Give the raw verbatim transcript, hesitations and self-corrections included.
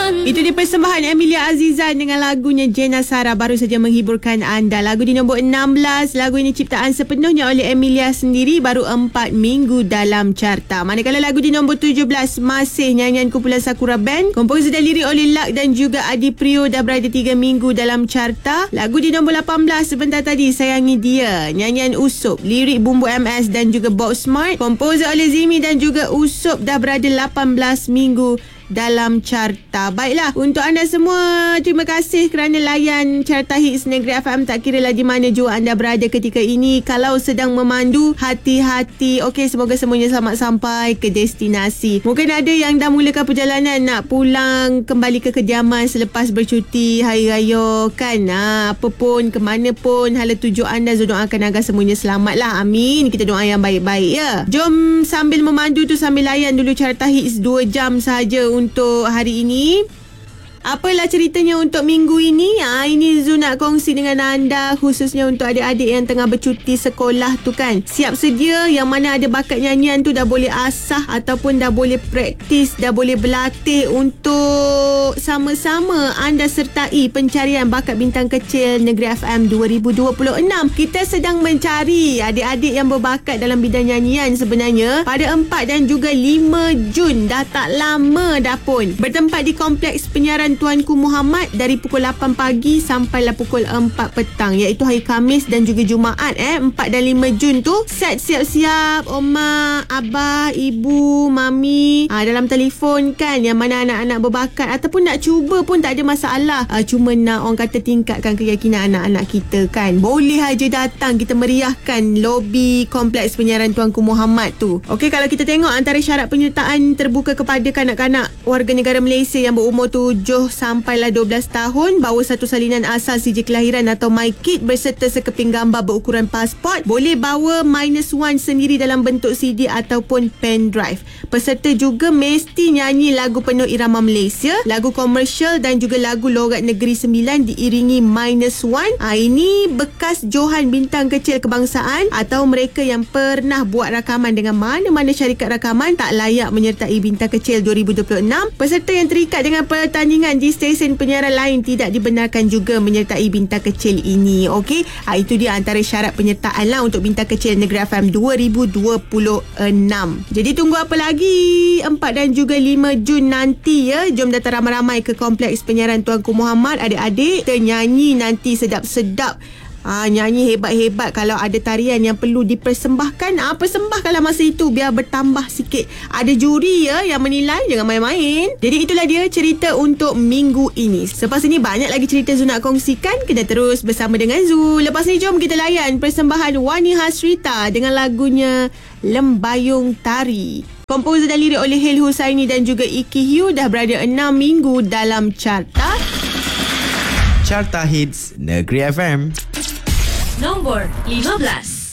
Itu dia persembahan Emilia Azizan dengan lagunya Jena Sara baru saja menghiburkan anda. Lagu di nombor enam belas. Lagu ini ciptaan sepenuhnya oleh Emilia sendiri, baru empat minggu dalam carta. Manakala lagu di nombor tujuh belas masih nyanyian kumpulan Sakura Band, komposer dan lirik oleh Lak dan juga Adi Prio, dah berada tiga minggu dalam carta. Lagu di nombor lapan belas sebentar tadi, Sayangi Dia, nyanyian Usup, lirik Bumbu M S dan juga Bob Smart, komposer oleh Zimi dan juga Usup, dah berada lapan belas minggu dalam carta. Baiklah, untuk anda semua, terima kasih kerana layan Carta Hits Negeri F M. Tak kira lah di mana jua anda berada ketika ini. Kalau sedang memandu, hati-hati. Okey, semoga semuanya selamat sampai ke destinasi. Mungkin ada yang dah mulakan perjalanan nak pulang kembali ke kediaman selepas bercuti hari raya kan. Ha, apa pun, ke mana pun hala tuju anda, Zul doakan agar semuanya selamat lah. Amin. Kita doa yang baik-baik ya. Jom sambil memandu tu sambil layan dulu Carta Hits dua jam sahaja untuk hari ini. Apalah ceritanya untuk minggu ini? Ha, ini Zul nak kongsi dengan anda, khususnya untuk adik-adik yang tengah bercuti sekolah tu kan. Siap sedia, yang mana ada bakat nyanyian tu dah boleh asah ataupun dah boleh praktis, dah boleh berlatih untuk sama-sama anda sertai pencarian bakat bintang kecil Negeri F M dua ribu dua puluh enam. Kita sedang mencari adik-adik yang berbakat dalam bidang nyanyian sebenarnya. Pada empat dan juga lima Jun, dah tak lama dah pun. Bertempat di Kompleks Penyiaran Tuanku Muhammad dari pukul lapan pagi sampailah pukul empat petang, iaitu hari Khamis dan juga Jumaat eh empat dan lima Jun tu. Set siap-siap Oma, Abah, Ibu, Mami ha, dalam telefon kan, yang mana anak-anak berbakat ataupun nak cuba pun tak ada masalah. ha, Cuma nak orang kata tingkatkan keyakinan anak-anak kita kan. Boleh aja datang, kita meriahkan lobi Kompleks Penyiaran Tuanku Muhammad tu. Okey, kalau kita tengok antara syarat penyertaan terbuka kepada kanak-kanak warga negara Malaysia yang berumur tujuh sampailah dua belas tahun, bawa satu salinan asal sijil kelahiran atau MyKit berserta sekeping gambar berukuran pasport. Boleh bawa minus one sendiri dalam bentuk C D ataupun pen drive. Peserta juga mesti nyanyi lagu penuh irama Malaysia, lagu komersial dan juga lagu logat negeri sembilan diiringi minus one. Ha, ini bekas johan bintang kecil kebangsaan atau mereka yang pernah buat rakaman dengan mana-mana syarikat rakaman tak layak menyertai bintang kecil dua ribu dua puluh enam. Peserta yang terikat dengan pertandingan di stesen penyiaran lain tidak dibenarkan juga menyertai bintang kecil ini. Okey, ha, itu dia antara syarat penyertaan lah untuk bintang kecil Negeri F M dua ribu dua puluh enam. Jadi tunggu apa lagi? empat dan juga lima Jun nanti ya. Jom datang ramai-ramai ke Kompleks Penyiaran Tuanku Muhammad. Adik-adik, kita nyanyi nanti sedap-sedap. Ah, nyanyi hebat-hebat. Kalau ada tarian yang perlu dipersembahkan, ah, persembahkanlah masa itu biar bertambah sikit. Ada juri ya yang menilai, jangan main-main. Jadi itulah dia cerita untuk minggu ini. Selepas ini banyak lagi cerita Zul nak kongsikan. Kena terus bersama dengan Zul. Lepas ni jom kita layan persembahan Wani Hasrita dengan lagunya Lembayung Tari. Komposer dan lirik oleh Hil Husaini dan juga Iki Hugh, dah berada enam minggu dalam carta. Carta Hits Negeri F M Nombor lima belas.